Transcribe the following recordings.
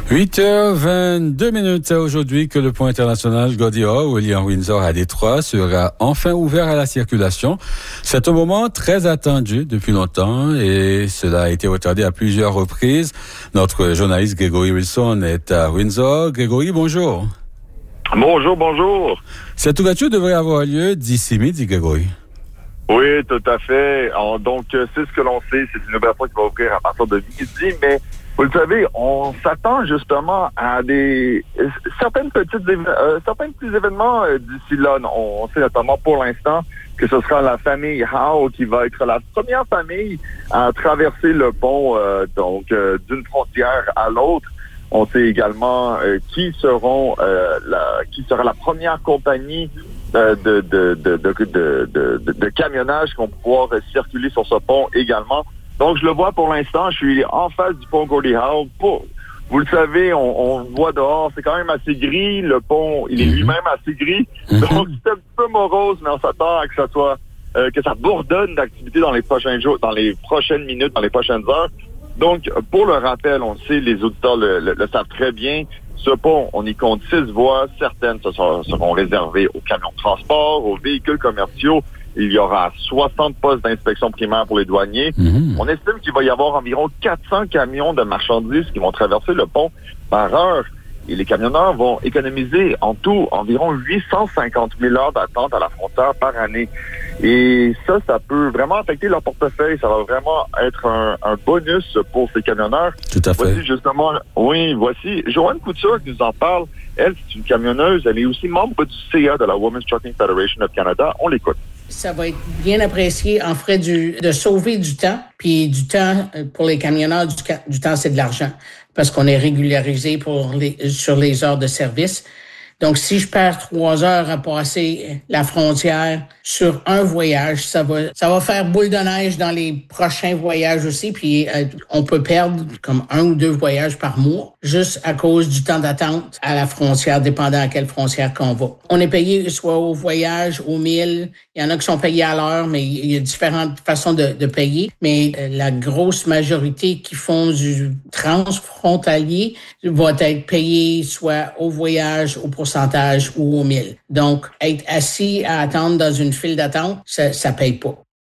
8h22 C'est aujourd'hui que le pont international Gordie-Howe, William Windsor à Détroit, sera enfin ouvert à la circulation. C'est un moment très attendu depuis longtemps et cela a été retardé à plusieurs reprises. Notre journaliste Grégory Wilson est à Windsor. Grégory, bonjour. Bonjour. Cette ouverture devrait avoir lieu d'ici midi, Grégory. Oui, tout à fait. Donc, c'est ce que l'on sait. C'est une ouverture qui va ouvrir à partir de midi, mais vous le savez, on s'attend justement à certains petits événements d'ici là. On sait notamment pour l'instant que ce sera la famille Howe qui va être la première famille à traverser le pont d'une frontière à l'autre. On sait également qui sera la première compagnie de camionnage qui vont pouvoir circuler sur ce pont également. Donc, je le vois pour l'instant, je suis en face du pont Gordie-Howe. Vous le savez, on le voit dehors, c'est quand même assez gris. Le pont, il est lui-même assez gris. Donc, c'est un peu morose, mais on s'attend à que ça soit, que ça bourdonne d'activité dans les prochains jours, dans les prochaines minutes, dans les prochaines heures. Donc, pour le rappel, on le sait, les auditeurs le savent très bien. Ce pont, on y compte 6 voies. Certaines seront réservées aux camions de transport, aux véhicules commerciaux. Il y aura 60 postes d'inspection primaire pour les douaniers. On estime qu'il va y avoir environ 400 camions de marchandises qui vont traverser le pont par heure. Et les camionneurs vont économiser en tout environ 850 000 heures d'attente à la frontière par année. Et ça peut vraiment affecter leur portefeuille. Ça va vraiment être un bonus pour ces camionneurs. Tout à fait. Voici Joanne Couture qui nous en parle. Elle, c'est une camionneuse. Elle est aussi membre du CA de la Women's Trucking Federation of Canada. On l'écoute. Ça va être bien apprécié en frais de sauver du temps. Puis du temps, pour les camionneurs, du temps, c'est de l'argent. Parce qu'on est régularisé sur les heures de service. Donc, si je perds 3 heures à passer la frontière sur un voyage, ça va faire boule de neige dans les prochains voyages aussi. Puis, on peut perdre comme 1 ou 2 voyages par mois juste à cause du temps d'attente à la frontière, dépendant à quelle frontière qu'on va. On est payé soit au voyage, aux milles. Il y en a qui sont payés à l'heure, mais il y a différentes façons de payer. Mais la grosse majorité qui font du transfrontalier va être payé soit au voyage, au pourcentage ou au mille. Donc, être assis à attendre dans une file d'attente, ça paye pas.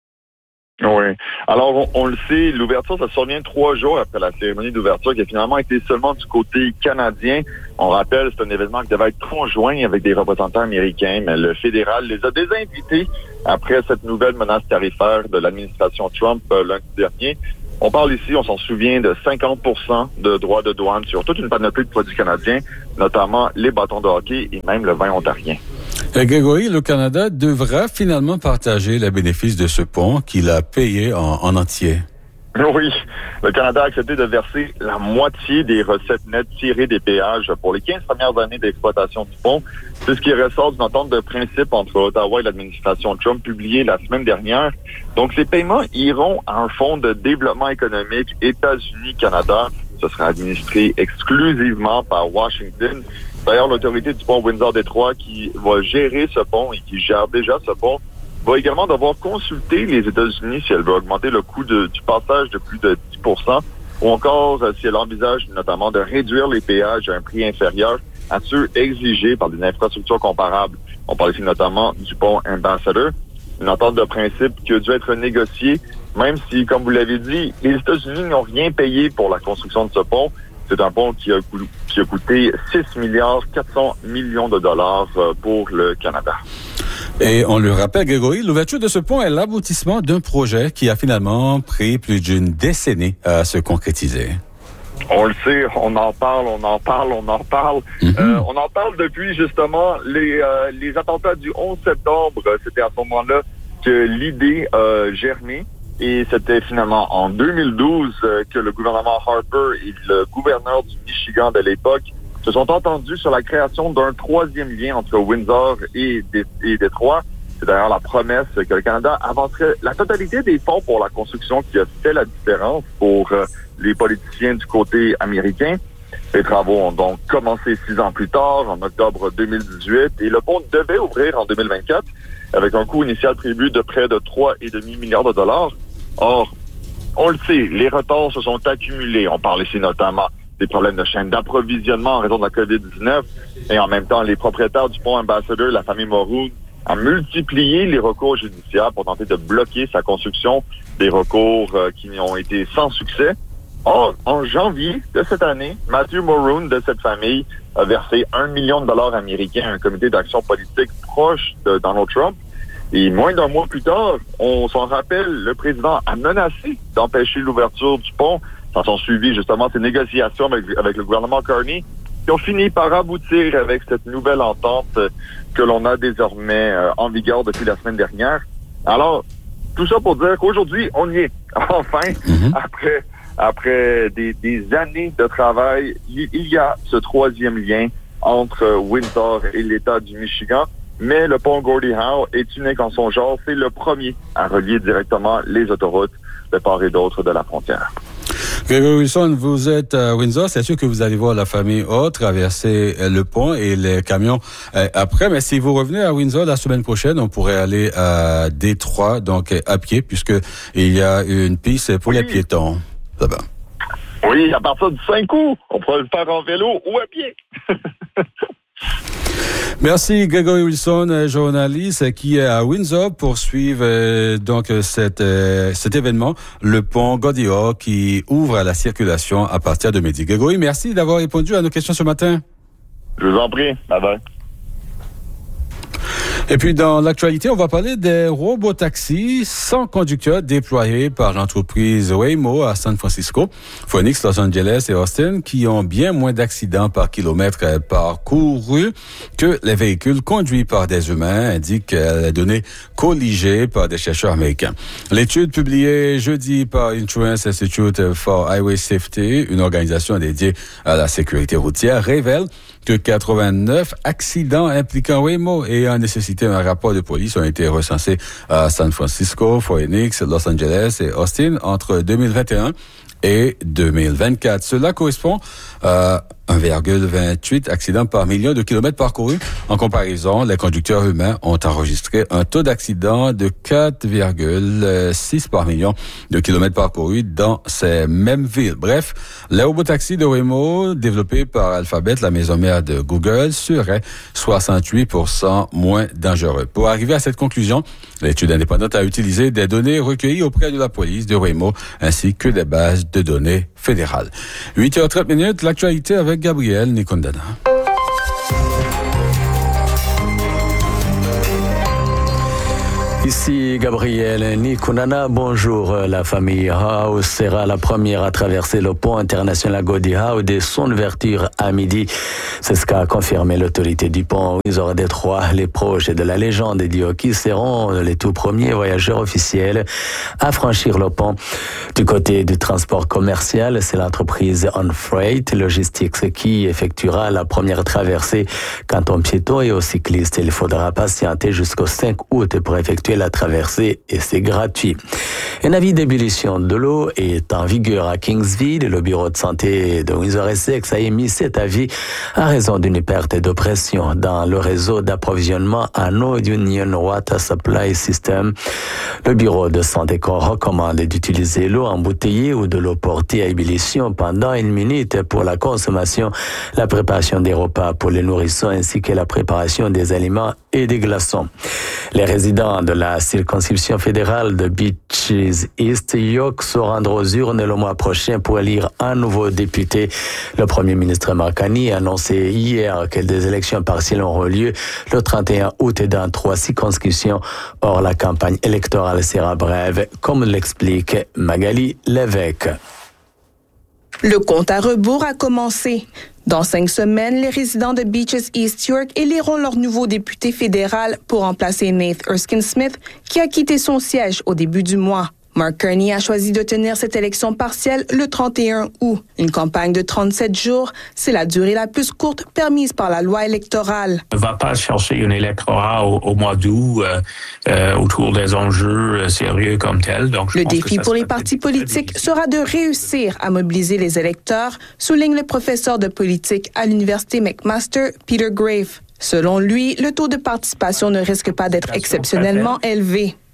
Oui. Alors, on le sait, l'ouverture, ça survient 3 jours après la cérémonie d'ouverture qui a finalement été seulement du côté canadien. On rappelle, c'est un événement qui devait être conjoint avec des représentants américains, mais le fédéral les a désinvités après cette nouvelle menace tarifaire de l'administration Trump lundi dernier. On parle ici, on s'en souvient, de 50% de droits de douane sur toute une panoplie de produits canadiens, notamment les bâtons de hockey et même le vin ontarien. Grégory, le Canada devra finalement partager les bénéfices de ce pont qu'il a payé en entier. Oui, le Canada a accepté de verser la moitié des recettes nettes tirées des péages pour les 15 premières années d'exploitation du pont. C'est ce qui ressort d'une entente de principe entre Ottawa et l'administration Trump publiée la semaine dernière. Donc, ces paiements iront à un fonds de développement économique États-Unis-Canada. Ce sera administré exclusivement par Washington. D'ailleurs, l'autorité du pont Windsor-Détroit qui va gérer ce pont et qui gère déjà ce pont va également devoir consulter les États-Unis si elle veut augmenter le coût du passage de plus de 10%, ou encore si elle envisage notamment de réduire les péages à un prix inférieur à ceux exigés par des infrastructures comparables. On parle ici notamment du pont Ambassador, une entente de principe qui a dû être négociée, même si, comme vous l'avez dit, les États-Unis n'ont rien payé pour la construction de ce pont. C'est un pont qui a coûté 6 milliards 400 millions de dollars pour le Canada. Et on le rappelle, Grégory, l'ouverture de ce pont est l'aboutissement d'un projet qui a finalement pris plus d'une décennie à se concrétiser. On le sait, on en parle. On en parle depuis justement les attentats du 11 septembre. C'était à ce moment-là que l'idée germait. Et c'était finalement en 2012 que le gouvernement Harper et le gouverneur du Michigan de l'époque se sont entendus sur la création d'un 3e lien entre Windsor et Détroit. C'est d'ailleurs la promesse que le Canada avancerait la totalité des fonds pour la construction qui a fait la différence pour les politiciens du côté américain. Les travaux ont donc commencé 6 ans plus tard, en octobre 2018, et le pont devait ouvrir en 2024 avec un coût initial prévu de près de 3,5 milliards de dollars. Or, on le sait, les retards se sont accumulés. On parle ici notamment des problèmes de chaîne d'approvisionnement en raison de la COVID-19. Et en même temps, les propriétaires du pont Ambassador, la famille Mulroon, a multiplié les recours judiciaires pour tenter de bloquer sa construction, des recours qui ont été sans succès. Or, en janvier de cette année, Matthew Mulroon de cette famille a versé $1 million américains à un comité d'action politique proche de Donald Trump. Et moins d'un mois plus tard, on s'en rappelle, le président a menacé d'empêcher l'ouverture du pont. Ça sont suivi justement ces négociations avec le gouvernement Carney qui ont fini par aboutir avec cette nouvelle entente que l'on a désormais en vigueur depuis la semaine dernière. Alors, tout ça pour dire qu'aujourd'hui, on y est. Enfin, après des années de travail, il y a ce troisième lien entre Windsor et l'État du Michigan. Mais le pont Gordie Howe est unique en son genre. C'est le premier à relier directement les autoroutes de part et d'autre de la frontière. Gregory Wilson, vous êtes à Windsor. C'est sûr que vous allez voir la famille Haute traverser le pont et les camions après. Mais si vous revenez à Windsor la semaine prochaine, on pourrait aller à Détroit, donc à pied, puisque il y a une piste pour les piétons là-bas. Oui, à partir du 5 août, on pourra le faire en vélo ou à pied. Merci Gregory Wilson, journaliste qui est à Windsor pour suivre donc cet événement, le pont Gordie Howe qui ouvre à la circulation à partir de midi. Gregory, merci d'avoir répondu à nos questions ce matin. Je vous en prie. Bye bye. Et puis, dans l'actualité, on va parler des robotaxis sans conducteur déployés par l'entreprise Waymo à San Francisco, Phoenix, Los Angeles et Austin, qui ont bien moins d'accidents par kilomètre parcouru que les véhicules conduits par des humains, indiquent les données colligées par des chercheurs américains. L'étude publiée jeudi par Insurance Institute for Highway Safety, une organisation dédiée à la sécurité routière, révèle que 89 accidents impliquant Waymo et ayant nécessité un rapport de police ont été recensés à San Francisco, Phoenix, Los Angeles et Austin entre 2021 et 2024. Cela correspond à 1,28 accidents par million de kilomètres parcourus. En comparaison, les conducteurs humains ont enregistré un taux d'accident de 4,6 par million de kilomètres parcourus dans ces mêmes villes. Bref, les robotaxis de Waymo, développés par Alphabet, la maison mère de Google, seraient 68% moins dangereux. Pour arriver à cette conclusion, l'étude indépendante a utilisé des données recueillies auprès de la police de Waymo ainsi que des bases de données fédérales. 8h30, l'actualité avec Gabriel Nicondana. Ici Gabriel Nikunana, bonjour. La famille Howe sera la première à traverser le pont international Gordie Howe dès son ouverture à midi. C'est ce qu'a confirmé l'autorité du pont Windsor Détroit. Les proches de la légende du hockey seront les tout premiers voyageurs officiels à franchir le pont. Du côté du transport commercial, c'est l'entreprise On Freight Logistics qui effectuera la première traversée. Quant aux piétons et aux cyclistes, il faudra patienter jusqu'au 5 août pour effectuer la traversée et c'est gratuit. Un avis d'ébullition de l'eau est en vigueur à Kingsville. Le bureau de santé de Windsor-Essex a émis cet avis à raison d'une perte de pression dans le réseau d'approvisionnement en eau d'Union Water Supply System. Le bureau de santé recommande d'utiliser l'eau embouteillée ou de l'eau portée à ébullition pendant 1 minute pour la consommation, la préparation des repas pour les nourrissons ainsi que la préparation des aliments et des glaçons. Les résidents de la circonscription fédérale de Beaches East York se rendront aux urnes le mois prochain pour élire un nouveau député. Le premier ministre Mark Carney a annoncé hier que des élections partielles auront lieu le 31 août dans 3 circonscriptions. Or, la campagne électorale sera brève, comme l'explique Magali Lévesque. Le compte à rebours a commencé. Dans 5 semaines, les résidents de Beaches East York éliront leur nouveau député fédéral pour remplacer Nate Erskine-Smith, qui a quitté son siège au début du mois. Mark Carney a choisi de tenir cette élection partielle le 31 août. Une campagne de 37 jours, c'est la durée la plus courte permise par la loi électorale. On ne va pas chercher un électorat au mois d'août autour des enjeux sérieux comme tels. Donc, le défi pour les partis politiques sera de réussir à mobiliser les électeurs, souligne le professeur de politique à l'université McMaster, Peter Grave. Selon lui, le taux de participation ne risque pas d'être exceptionnellement élevé.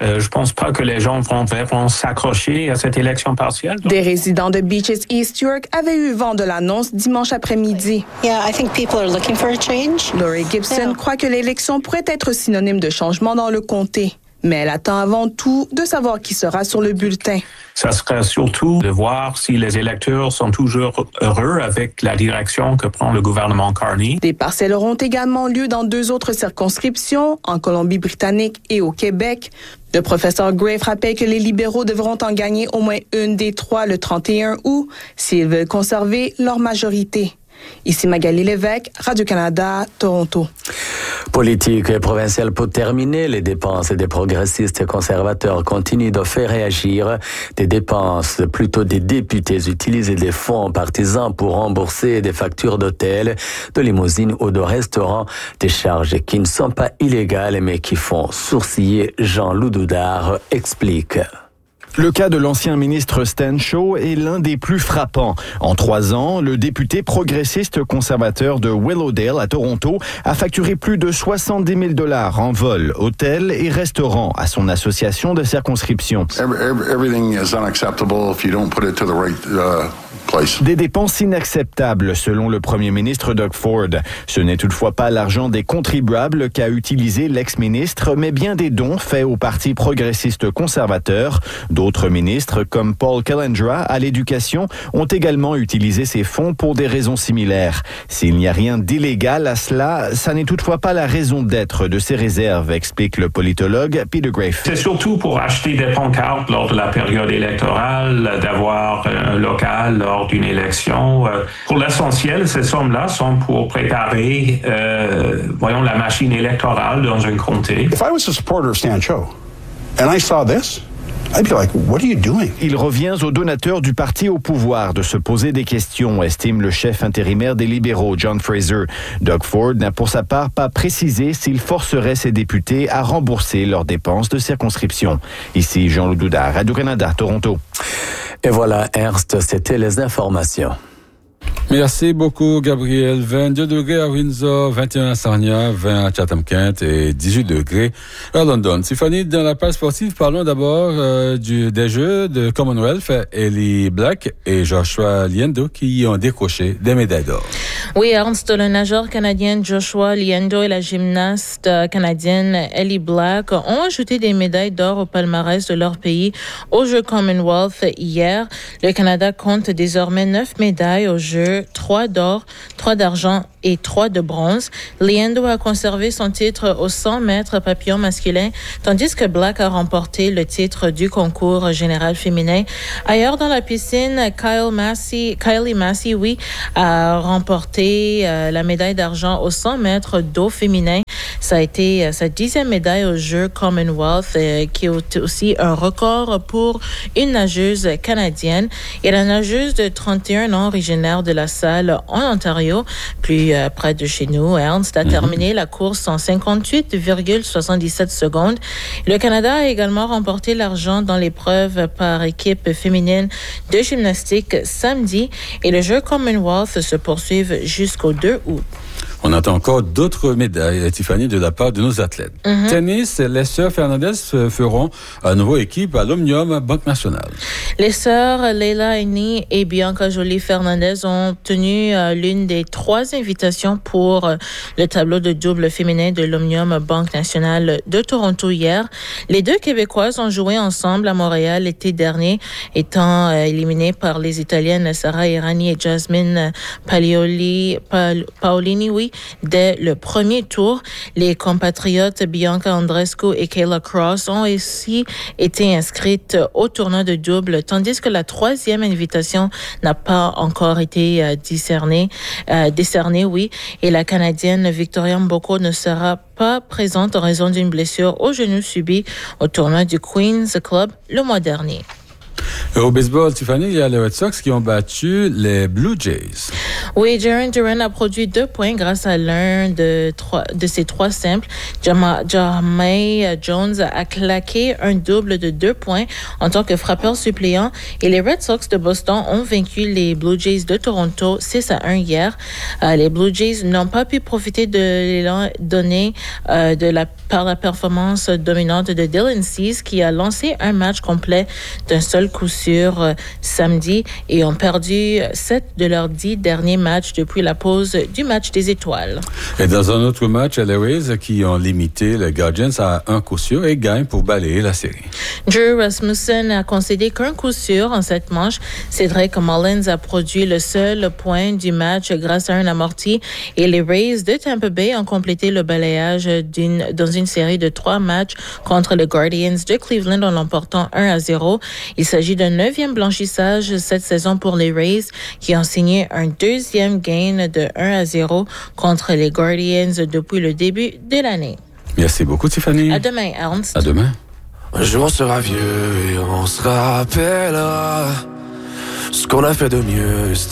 je pense pas que les gens vont s'accrocher à cette élection partielle. Des résidents de Beaches East York avaient eu vent de l'annonce dimanche après-midi. Yeah, I think people are looking for a change. Laurie Gibson croit que l'élection pourrait être synonyme de changement dans le comté. Mais elle attend avant tout de savoir qui sera sur le bulletin. Ça serait surtout de voir si les électeurs sont toujours heureux avec la direction que prend le gouvernement Carney. Des partiels auront également lieu dans 2 autres circonscriptions, en Colombie-Britannique et au Québec. Le professeur Grave rappelle que les libéraux devront en gagner au moins une des 3 le 31 août s'ils veulent conserver leur majorité. Ici Magali Lévesque, Radio-Canada, Toronto. Politique provinciale pour terminer, les dépenses des progressistes et conservateurs continuent de faire réagir. Des dépenses, plutôt des députés utilisent des fonds partisans pour rembourser des factures d'hôtel, de limousines ou de restaurants, des charges qui ne sont pas illégales mais qui font sourciller. Jean-Loup Doudard explique. Le cas de l'ancien ministre Stan Shaw est l'un des plus frappants. En 3 ans, le député progressiste conservateur de Willowdale à Toronto a facturé plus de 70 000 $ en vol, hôtel et restaurant à son association de circonscription. Everything is unacceptable if you don't put it to the right place. Des dépenses inacceptables selon le premier ministre Doug Ford. Ce n'est toutefois pas l'argent des contribuables qu'a utilisé l'ex-ministre, mais bien des dons faits au Parti progressiste conservateur. D'autres ministres, comme Paul Kelendra à l'éducation, ont également utilisé ces fonds pour des raisons similaires. S'il n'y a rien d'illégal à cela, ça n'est toutefois pas la raison d'être de ces réserves, explique le politologue Peter Grafe. C'est surtout pour acheter des pancartes lors de la période électorale, d'avoir un local lors d'une élection. Pour l'essentiel, ces sommes-là sont pour préparer, la machine électorale dans un comté. If I was a supporter of Stan Shaw and I saw this, I'd be like, what are you doing? Il revient aux donateurs du parti au pouvoir de se poser des questions, estime le chef intérimaire des libéraux, John Fraser. Doug Ford n'a pour sa part pas précisé s'il forcerait ses députés à rembourser leurs dépenses de circonscription. Ici Jean-Loup Doudard, Radio-Canada, Toronto. Et voilà, Ernst, c'était les informations. Merci beaucoup, Gabriel. 22 degrés à Windsor, 21 à Sarnia, 20 à Chatham-Kent et 18 degrés à London. Tiffany, dans la page sportive, parlons d'abord des Jeux de Commonwealth. Ellie Black et Joshua Liendo qui ont décroché des médailles d'or. Oui, Ernst, le nageur canadien Joshua Liendo et la gymnaste canadienne Ellie Black ont ajouté des médailles d'or au palmarès de leur pays aux Jeux Commonwealth hier. Le Canada compte désormais 9 médailles aux Jeux, 3 d'or, 3 d'argent et 3 de bronze. Liendo a conservé son titre aux 100 mètres papillon masculin, tandis que Black a remporté le titre du concours général féminin. Ailleurs dans la piscine, Kylie Massey, a remporté la médaille d'argent aux 100 mètres d'eau féminin. Ça a été sa 10e médaille aux Jeux Commonwealth, qui est aussi un record pour une nageuse canadienne. Et la nageuse de 31 ans, originaire de La Salle, en Ontario, plus près de chez nous, Ernst, a terminé la course en 58,77 secondes. Le Canada a également remporté l'argent dans l'épreuve par équipe féminine de gymnastique samedi. Et les Jeux Commonwealth se poursuivent jusqu'au 2 août. On attend encore d'autres médailles, Tiffany, de la part de nos athlètes. Tennis, les sœurs Fernandez feront à nouveau équipe à l'Omnium Banque Nationale. Les sœurs Leila Aini et Bianca Jolie Fernandez ont obtenu l'une des 3 invitations pour le tableau de double féminin de l'Omnium Banque Nationale de Toronto hier. Les 2 Québécoises ont joué ensemble à Montréal l'été dernier, étant éliminées par les Italiennes Sarah Errani et Jasmine Paolini, dès le premier tour. Les compatriotes Bianca Andreescu et Kayla Cross ont aussi été inscrites au tournoi de double, tandis que la 3e invitation n'a pas encore été décernée, et la Canadienne Victoria Mboko ne sera pas présente en raison d'une blessure au genou subie au tournoi du Queen's Club le mois dernier. Au baseball, Tiffany, il y a les Red Sox qui ont battu les Blue Jays. Oui, Jarren Duran a produit 2 points grâce à l'un de ses 3 simples. Jahmai Jones a claqué un double de 2 points en tant que frappeur suppléant et les Red Sox de Boston ont vaincu les Blue Jays de Toronto 6-1 hier. Les Blue Jays n'ont pas pu profiter de l'élan donné par la performance dominante de Dylan Cease qui a lancé un match complet d'un seul coup sûr samedi et ont perdu 7 de leurs 10 derniers matchs depuis la pause du match des étoiles. Et dans un autre match, les Rays qui ont limité les Guardians à un coup sûr et gagnent pour balayer la série. Drew Rasmussen a concédé qu'un coup sûr en cette manche. Cedric Mullins a produit le seul point du match grâce à un amorti et les Rays de Tampa Bay ont complété le balayage dans une série de 3 matchs contre les Guardians de Cleveland en l'emportant 1-0. Il s'agit d'un 9e blanchissage cette saison pour les Rays qui ont signé un 2e gain de 1-0 contre les Guardians depuis le début de l'année. Merci beaucoup, Tiffany. À demain, Ernst. À demain. Un jour on sera vieux et on se rappellera ce qu'on a fait de mieux.